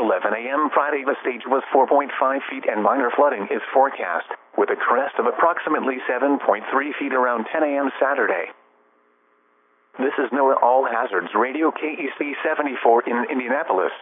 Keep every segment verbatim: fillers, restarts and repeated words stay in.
eleven a m Friday, the stage was four point five feet and minor flooding is forecast, with a crest of approximately seven point three feet around ten a m Saturday. This is NOAA All Hazards Radio K E C seventy-four in Indianapolis.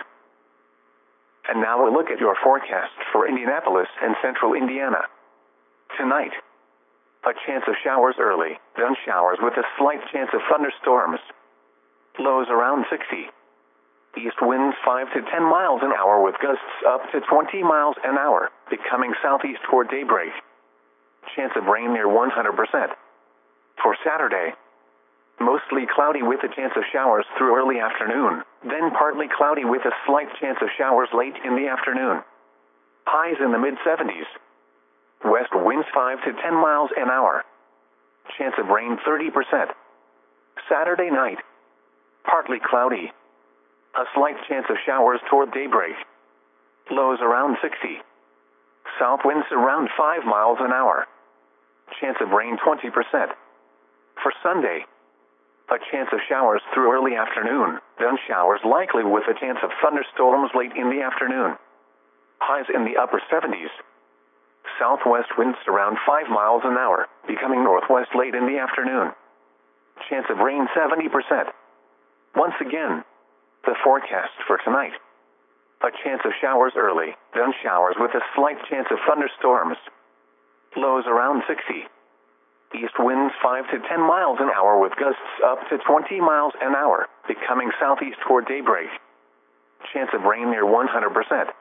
And now a look at your forecast for Indianapolis and central Indiana. Tonight, a chance of showers early, then showers with a slight chance of thunderstorms. Lows around sixty. East winds five to ten miles an hour with gusts up to twenty miles an hour, becoming southeast toward daybreak. Chance of rain near one hundred percent. For Saturday, mostly cloudy with a chance of showers through early afternoon, then partly cloudy with a slight chance of showers late in the afternoon. Highs in the mid seventies. West winds five to ten miles an hour. Chance of rain thirty percent. Saturday night, partly cloudy. A slight chance of showers toward daybreak. Lows around sixty. South winds around five miles an hour. Chance of rain twenty percent. For Sunday, a chance of showers through early afternoon, then showers likely with a chance of thunderstorms late in the afternoon. Highs in the upper seventies. Southwest winds around five miles an hour, becoming northwest late in the afternoon. Chance of rain seventy percent. Once again, the forecast for tonight. A chance of showers early, then showers with a slight chance of thunderstorms. Lows around sixty. East winds five to ten miles an hour with gusts up to twenty miles an hour, becoming southeast toward daybreak. Chance of rain near one hundred percent.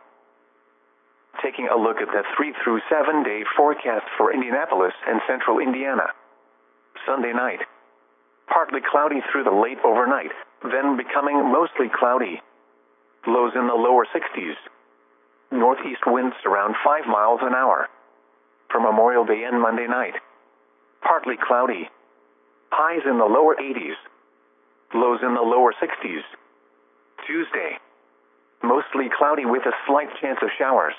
Taking a look at the three through seven day forecast for Indianapolis and central Indiana. Sunday night, partly cloudy through the late overnight, then becoming mostly cloudy. Lows in the lower sixties. Northeast winds around five miles an hour. For Memorial Day and Monday night, partly cloudy. Highs in the lower eighties. Lows in the lower sixties. Tuesday, mostly cloudy with a slight chance of showers.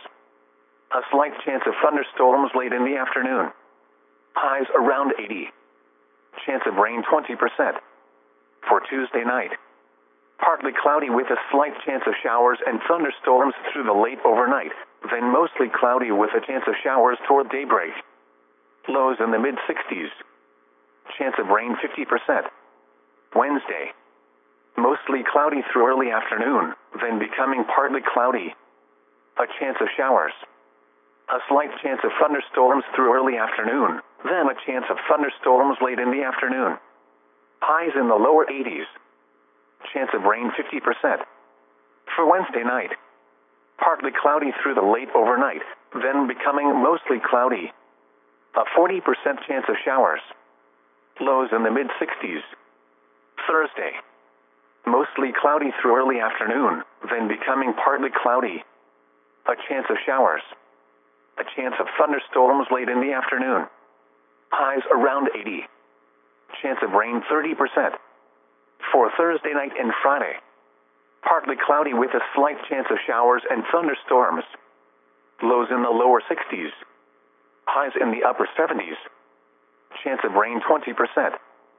A slight chance of thunderstorms late in the afternoon. Highs around eighty. Chance of rain twenty percent. For Tuesday night, partly cloudy with a slight chance of showers and thunderstorms through the late overnight, then mostly cloudy with a chance of showers toward daybreak. Lows in the mid sixties. Chance of rain fifty percent. Wednesday, mostly cloudy through early afternoon, then becoming partly cloudy. A chance of showers. A slight chance of thunderstorms through early afternoon, then a chance of thunderstorms late in the afternoon. Highs in the lower eighties. Chance of rain fifty percent. For Wednesday night, partly cloudy through the late overnight, then becoming mostly cloudy. A forty percent chance of showers. Lows in the mid sixties. Thursday, mostly cloudy through early afternoon, then becoming partly cloudy. A chance of showers. A chance of thunderstorms late in the afternoon. Highs around eighty. Chance of rain thirty percent. For Thursday night and Friday, partly cloudy with a slight chance of showers and thunderstorms. Lows in the lower sixties. Highs in the upper seventies. Chance of rain twenty percent.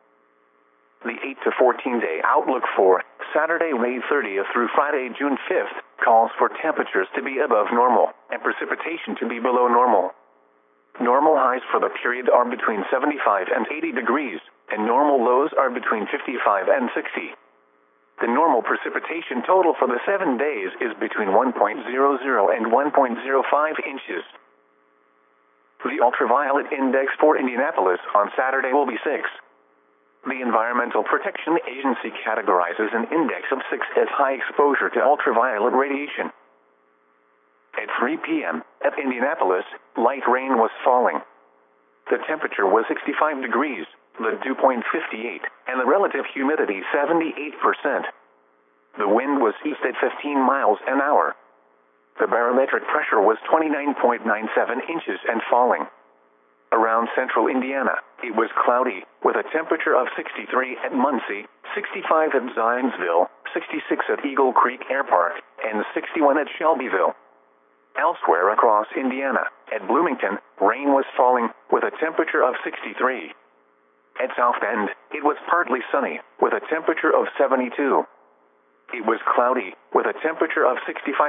The eight to fourteen day outlook for Saturday, May thirtieth through Friday, June fifth, calls for temperatures to be above normal and precipitation to be below normal. Normal highs for the period are between seventy-five and eighty degrees, and normal lows are between fifty-five and sixty. The normal precipitation total for the seven days is between one point zero zero and one point zero five inches. The ultraviolet index for Indianapolis on Saturday will be six. The Environmental Protection Agency categorizes an index of six as high exposure to ultraviolet radiation. At three p m at Indianapolis, light rain was falling. The temperature was sixty-five degrees, the dew point fifty-eight, and the relative humidity seventy-eight percent. The wind was east at fifteen miles an hour. The barometric pressure was twenty-nine point nine seven inches and falling. Around central Indiana, it was cloudy, with a temperature of sixty-three at Muncie, sixty-five at Zionsville, sixty-six at Eagle Creek Air Park, and sixty-one at Shelbyville. Elsewhere across Indiana, at Bloomington, rain was falling, with a temperature of sixty-three. At South Bend, it was partly sunny, with a temperature of seventy-two. It was cloudy, with a temperature of sixty-five.